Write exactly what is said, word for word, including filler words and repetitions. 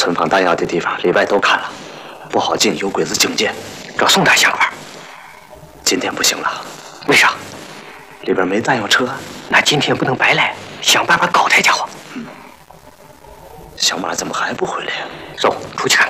存放弹药的地方里外都看了，不好进，有鬼子警戒。 找宋大想法。 今天不行了， 为啥？ 里边没弹药车。 那今天不能白来，想办法搞他家伙。 嗯。小马怎么还不回来呀？ 走，出去看看。